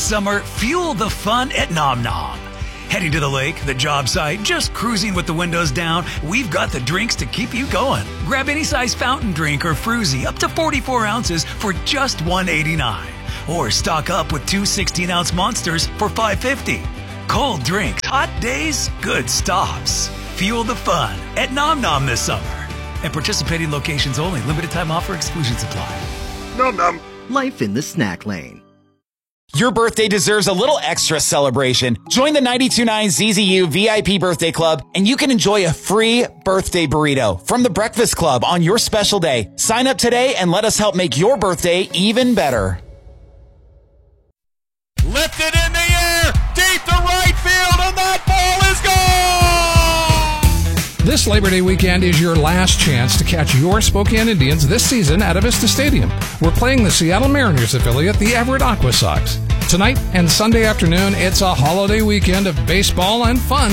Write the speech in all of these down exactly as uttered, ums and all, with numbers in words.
summer, fuel the fun at Nom Nom. Heading to the lake, the job site, just cruising with the windows down, we've got the drinks to keep you going. Grab any size fountain drink or fruzy up to forty-four ounces for just one eighty-nine. Or stock up with two sixteen-ounce monsters for five fifty. Cold drinks, hot days, good stops. Fuel the fun at Nom Nom this summer. And participating locations only. Limited time offer. Exclusions apply. Nom Nom. Life in the snack lane. Your birthday deserves a little extra celebration. Join the ninety-two point nine Z Z U V I P Birthday Club, and you can enjoy a free birthday burrito from the Breakfast Club on your special day. Sign up today and let us help make your birthday even better. Lifted in the air, deep to right field, and that ball is gone! This Labor Day weekend is your last chance to catch your Spokane Indians this season at Avista Stadium. We're playing the Seattle Mariners affiliate, the Everett Aqua Sox. Tonight and Sunday afternoon, it's a holiday weekend of baseball and fun.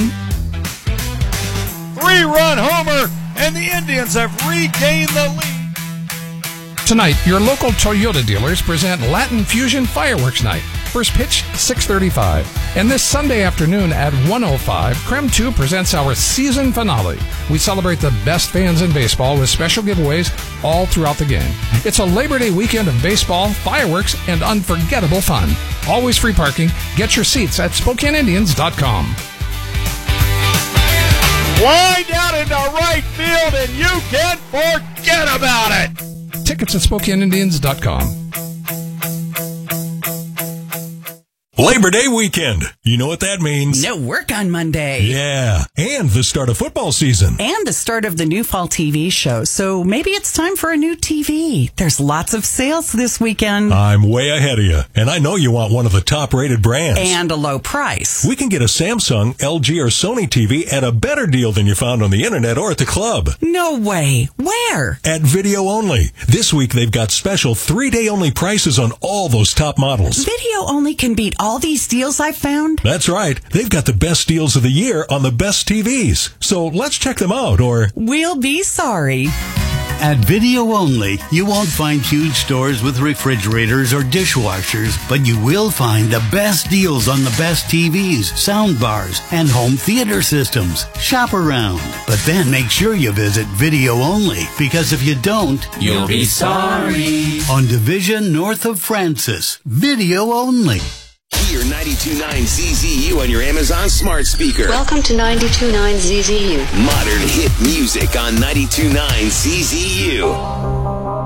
Three-run homer, and the Indians have regained the lead. Tonight, your local Toyota dealers present Latin Fusion Fireworks Night. First pitch, six thirty-five. And this Sunday afternoon at one oh five, Creme two presents our season finale. We celebrate the best fans in baseball with special giveaways all throughout the game. It's a Labor Day weekend of baseball, fireworks, and unforgettable fun. Always free parking. Get your seats at Spokane Indians dot com. Wind out into right field, and you can forget about it. Tickets at Spokane Indians dot com. Labor Day weekend. You know what that means. No work on Monday. Yeah, and the start of football season. And the start of the new fall T V show. So maybe it's time for a new T V. There's lots of sales this weekend. I'm way ahead of you, and I know you want one of the top-rated brands. And a low price. We can get a Samsung, L G, or Sony T V at a better deal than you found on the internet or at the club. No way. Where? At Video Only. This week they've got special three-day only prices on all those top models. Video Only can beat all these deals I've found? That's right. They've got the best deals of the year on the best T Vs. So let's check them out, or we'll be sorry. At Video Only, you won't find huge stores with refrigerators or dishwashers, but you will find the best deals on the best T Vs, sound bars, and home theater systems. Shop around, but then make sure you visit Video Only, because if you don't, you'll be sorry. On Division north of Francis, Video Only. Hear ninety-two point nine Z Z U on your Amazon smart speaker. Welcome to ninety-two point nine Z Z U. Modern hit music on ninety-two point nine Z Z U.